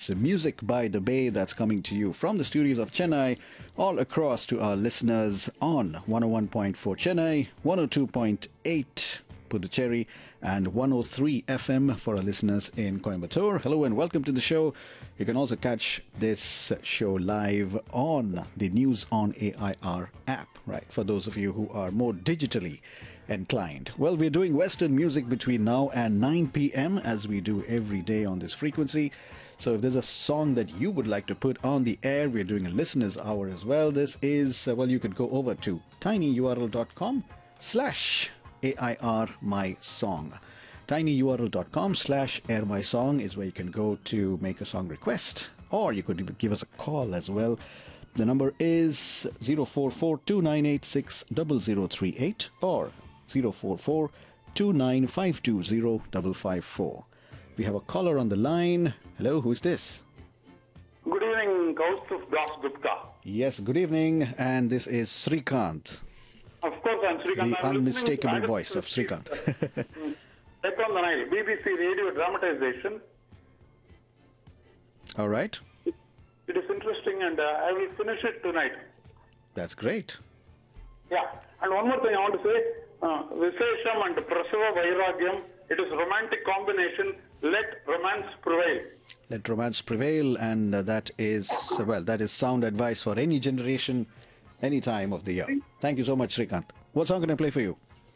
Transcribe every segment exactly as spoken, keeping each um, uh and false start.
It's Music by the Bay that's coming to you from the studios of Chennai, all across to our listeners on one oh one point four Chennai, one oh two point eight Puducherry, and one oh three F M for our listeners in Coimbatore. Hello and welcome to the show. You can also catch this show live on the News on A I R app, right, for those of you who are more digitally inclined. Well, we're doing Western music between now and nine p.m. as we do every day on this frequency. So if there's a song that you would like to put on the air, we're doing a listener's hour as well. This is, uh, well, you could go over to tinyurl.com slash A-I-R my song. tinyurl.com slash air my song is where you can go to make a song request, or you could even give us a call as well. The number is zero four four two nine eight six zero zero three eight or zero four four two nine five two zero five five four. We have a caller on the line. Hello, who's this? Good evening, Kaustubh Das Gupta. Yes, good evening, and this is Srikanth. Of course, I'm Srikanth. The I'm unmistakable voice of Srikanth. Step on the Nile, B B C radio dramatization. All right. It, it is interesting, and uh, I will finish it tonight. That's great. Yeah, and one more thing I want to say, uh, Visesham and Prasava Vairagyam, it is romantic combination, let romance prevail. Let romance prevail, and uh, that is, uh, well, that is sound advice for any generation, any time of the year. Thank you so much, Srikanth. What song can I play for you?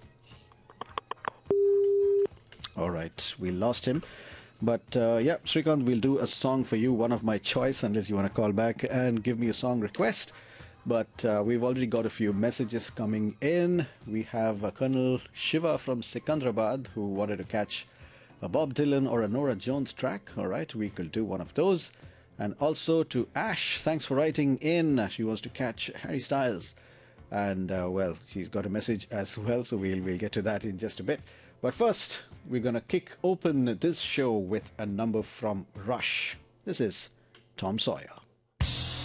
All right, we lost him. But uh, yeah, Srikanth, we'll do a song for you, one of my choice, unless you want to call back and give me a song request. But uh, we've already got a few messages coming in. We have uh, Colonel Shiva from Sikandrabad who wanted to catch a Bob Dylan or a Nora Jones track. All right, we could do one of those. And also to Ash, thanks for writing in. She wants to catch Harry Styles. And uh, well, she's got a message as well, so we'll, we'll get to that in just a bit. But first, we're going to kick open this show with a number from Rush. This is Tom Sawyer.